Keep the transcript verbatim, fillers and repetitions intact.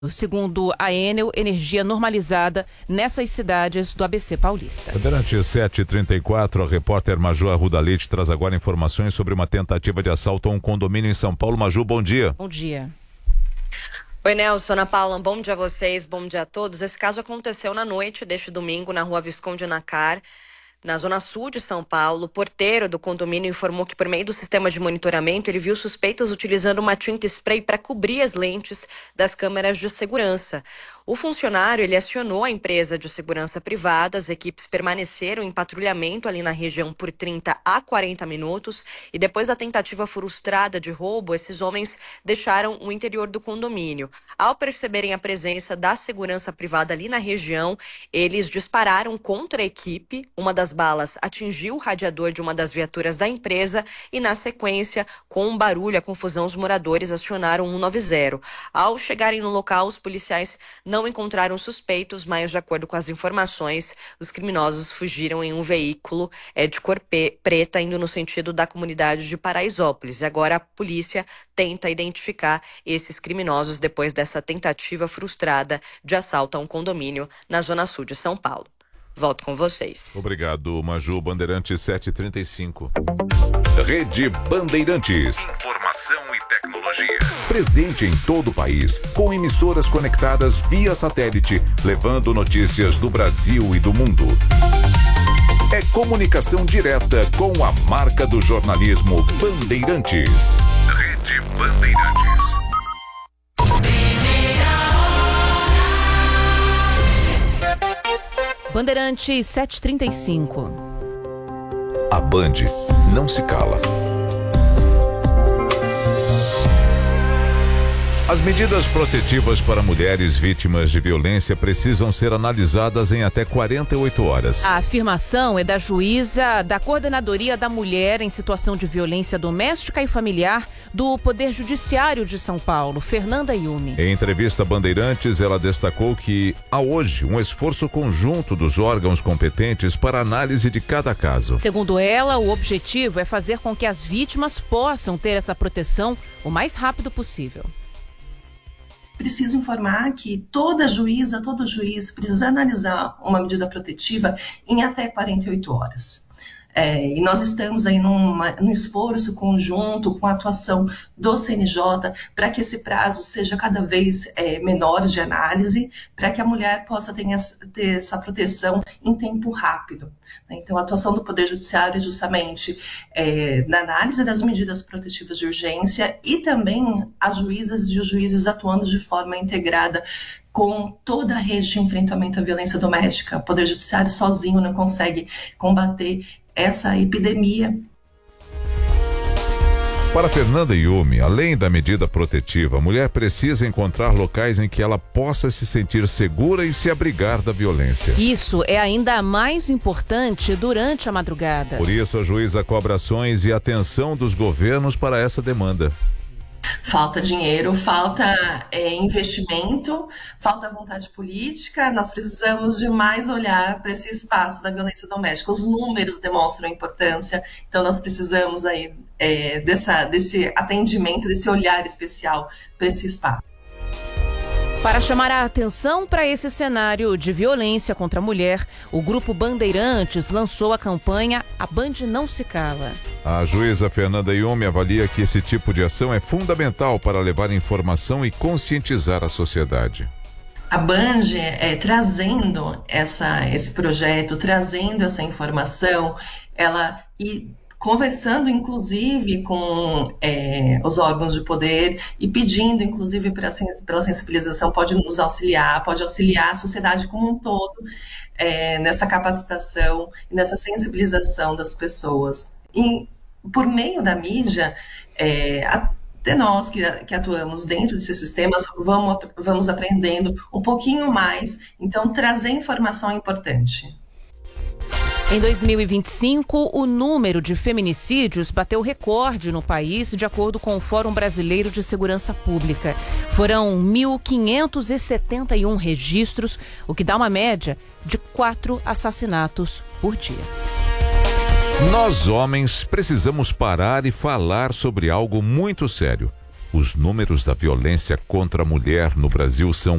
Segundo a Enel, energia normalizada nessas cidades do A B C paulista. Durante sete e trinta e quatro, a repórter Maju Arruda Leite traz agora informações sobre uma tentativa de assalto a um condomínio em São Paulo. Maju, bom dia. Bom dia. Oi, Nelson, Ana Paula, bom dia a vocês, bom dia a todos. Esse caso aconteceu na noite deste domingo na rua Visconde Nacar, na zona sul de São Paulo. O porteiro do condomínio informou que, por meio do sistema de monitoramento, ele viu suspeitos utilizando uma tinta spray para cobrir as lentes das câmeras de segurança. O funcionário ele acionou a empresa de segurança privada, as equipes permaneceram em patrulhamento ali na região por trinta a quarenta minutos e depois da tentativa frustrada de roubo, esses homens deixaram o interior do condomínio. Ao perceberem a presença da segurança privada ali na região, eles dispararam contra a equipe. Uma das balas atingiu o radiador de uma das viaturas da empresa e, na sequência, com um barulho, a confusão, os moradores acionaram um nove zero. Ao chegarem no local, os policiais não encontraram suspeitos, mas, de acordo com as informações, os criminosos fugiram em um veículo é, de cor preta, indo no sentido da comunidade de Paraisópolis. E agora a polícia tenta identificar esses criminosos depois dessa tentativa frustrada de assalto a um condomínio na zona sul de São Paulo. Volto com vocês. Obrigado, Maju. Bandeirantes sete e trinta e cinco. Rede Bandeirantes. Informação e tecnologia. Presente em todo o país, com emissoras conectadas via satélite, levando notícias do Brasil e do mundo. É comunicação direta com a marca do jornalismo Bandeirantes. Rede Bandeirantes. Bandeirantes sete e trinta e cinco. A Band não se cala. As medidas protetivas para mulheres vítimas de violência precisam ser analisadas em até quarenta e oito horas. A afirmação é da juíza da Coordenadoria da Mulher em Situação de Violência Doméstica e Familiar do Poder Judiciário de São Paulo, Fernanda Yumi. Em entrevista a Bandeirantes, ela destacou que há hoje um esforço conjunto dos órgãos competentes para a análise de cada caso. Segundo ela, o objetivo é fazer com que as vítimas possam ter essa proteção o mais rápido possível. Preciso informar que toda juíza, todo juiz precisa analisar uma medida protetiva em até quarenta e oito horas. É, e nós estamos aí numa, num esforço conjunto com a atuação do C N J para que esse prazo seja cada vez é, menor de análise, para que a mulher possa ter, ter essa proteção em tempo rápido. Então, a atuação do Poder Judiciário é justamente é, na análise das medidas protetivas de urgência e também as juízas e os juízes atuando de forma integrada com toda a rede de enfrentamento à violência doméstica. O Poder Judiciário sozinho não consegue combater essa epidemia. Para Fernanda Yumi, além da medida protetiva, a mulher precisa encontrar locais em que ela possa se sentir segura e se abrigar da violência. Isso é ainda mais importante durante a madrugada. Por isso, a juíza cobra ações e atenção dos governos para essa demanda. Falta dinheiro, falta é, investimento, falta vontade política. Nós precisamos de mais olhar para esse espaço da violência doméstica. Os números demonstram a importância, então nós precisamos aí é, dessa, desse atendimento, desse olhar especial para esse espaço. Para chamar a atenção para esse cenário de violência contra a mulher, o Grupo Bandeirantes lançou a campanha A Band Não Se Cala. A juíza Fernanda Yumi avalia que esse tipo de ação é fundamental para levar informação e conscientizar a sociedade. A Band é, trazendo essa, esse projeto, trazendo essa informação, ela e conversando, inclusive, com é, os órgãos de poder e pedindo, inclusive, pra, pela sensibilização, pode nos auxiliar, pode auxiliar a sociedade como um todo é, nessa capacitação e nessa sensibilização das pessoas. E, por meio da mídia, é, até nós que, que atuamos dentro desses sistemas, vamos, vamos aprendendo um pouquinho mais, então trazer informação é importante. Em dois mil e vinte e cinco, o número de feminicídios bateu recorde no país, de acordo com o Fórum Brasileiro de Segurança Pública. Foram mil quinhentos e setenta e um registros, o que dá uma média de quatro assassinatos por dia. Nós, homens, precisamos parar e falar sobre algo muito sério. Os números da violência contra a mulher no Brasil são